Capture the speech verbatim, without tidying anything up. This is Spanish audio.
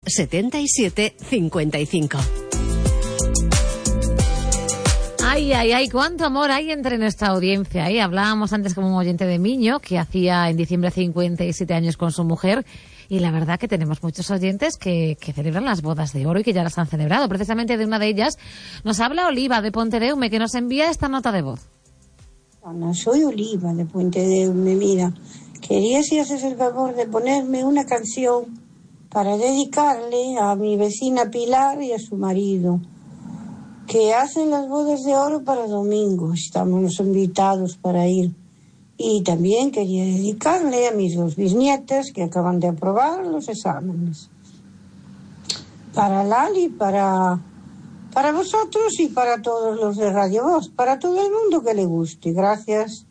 setenta y siete cincuenta y cinco. Ay, ay, ay, cuánto amor hay entre nuestra audiencia, ¿eh? Hablábamos antes con un oyente de Miño que hacía en diciembre cincuenta y siete años con su mujer, y la verdad que tenemos muchos oyentes que, que celebran las bodas de oro y que ya las han celebrado. Precisamente de una de ellas nos habla Oliva de Pontedeume, que nos envía esta nota de voz. Ana, soy Oliva de Pontedeume. Mira, quería si haces el favor de ponerme una canción para dedicarle a mi vecina Pilar y a su marido, que hacen las bodas de oro para domingo. Estamos invitados para ir. Y también quería dedicarle a mis dos bisnietas que acaban de aprobar los exámenes. Para Lali, para, para vosotros y para todos los de Radio Voz, para todo el mundo que le guste. Gracias.